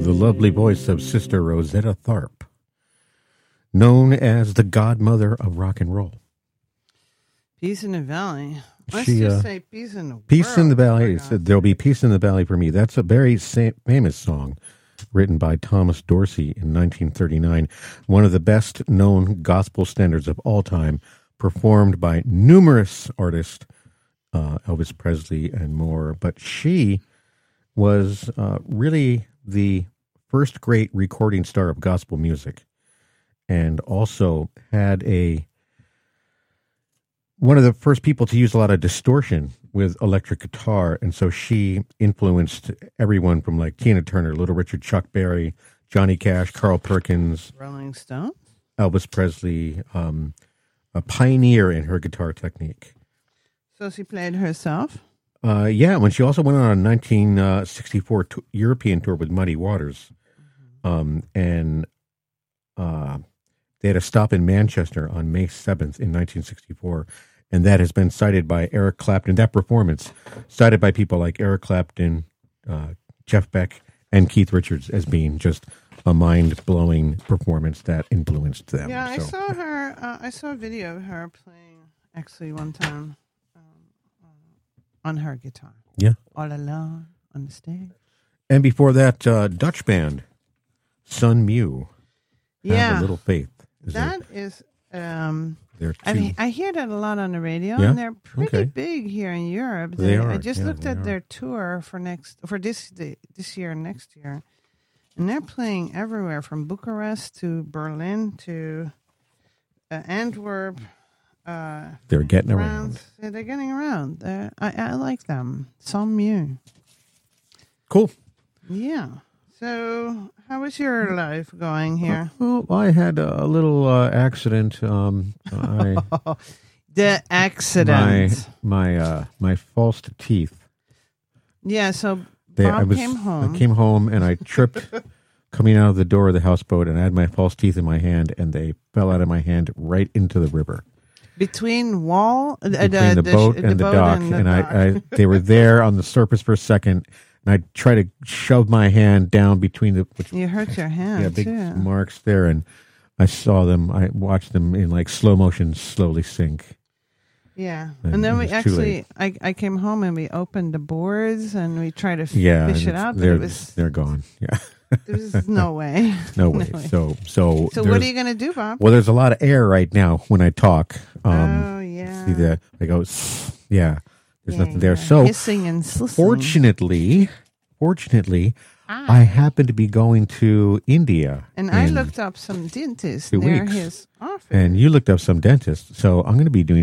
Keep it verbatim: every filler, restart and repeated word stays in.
the lovely voice of Sister Rosetta Tharpe, known as the godmother of rock and roll. Peace in the Valley. Let's She, just uh, say peace in the Peace world. in the Valley. Oh, It's- There'll be peace in the valley for me. That's a very sa- famous song written by Thomas Dorsey in nineteen thirty-nine. One of the best known gospel standards of all time, performed by numerous artists, uh, Elvis Presley and more. But she was uh, really the first great recording star of gospel music, and also had a one of the first people to use a lot of distortion with electric guitar. And so she influenced everyone from like Tina Turner, Little Richard, Chuck Berry, Johnny Cash, Carl Perkins, Rolling Stones. Elvis Presley, um, a pioneer in her guitar technique. So she played herself. Uh, yeah, when she also went on a nineteen sixty-four t- European tour with Muddy Waters. Um, and uh, they had a stop in Manchester on May seventh in nineteen sixty-four. And that has been cited by Eric Clapton, that performance, cited by people like Eric Clapton, uh, Jeff Beck, and Keith Richards as being just a mind-blowing performance that influenced them. Yeah, I So, saw her. Uh, I saw a video of her playing actually one time um, uh, on her guitar. Yeah. All alone on the stage. And before that, uh, Dutch band, Sun Mew. Have Yeah. a Little Faith. Is That is. Um, They're I two. mean, I hear that a lot on the radio, Yeah? and they're pretty Okay. big here in Europe. They are, I just yeah, looked they at are. their tour for next for this this year and next year, and they're playing everywhere from Bucharest to Berlin to uh, Antwerp. Uh, They're getting France. around. Yeah, they're getting around. They're, I, I like them. Some Mew. Cool. Yeah. So, how is your life going here? Well, I had a little uh, accident. Um, I, The accident. my my uh, my false teeth. Yeah. So They, Bob I was, came home. I came home and I tripped coming out of the door of the houseboat, and I had my false teeth in my hand, and they fell out of my hand right into the river Between wall, uh, between the, the, the, boat sh- and the, boat dock, and, the and dock. I, I they were there on the surface for a second, and I tried to shove my hand down between the which, you hurt your hand yeah big too. marks there, and I saw them. I watched them in like slow motion slowly sink. Yeah, And and then it we was too actually, I, I came home and we opened the boards and we tried to f- Yeah, fish it it's- out, but they're it was they're gone. Yeah, there was no way. no way. way. So so So there's- what are you gonna do, Bob? Well, there's a lot of air right now when I talk. Um, oh yeah, See that? I go, yeah. There's Yeah, nothing there. yeah. So hissing and slissing. fortunately, fortunately, Ah. I happen to be going to India, And I in looked up some dentists two near weeks. his office. and you looked up some dentists. So I'm going to be doing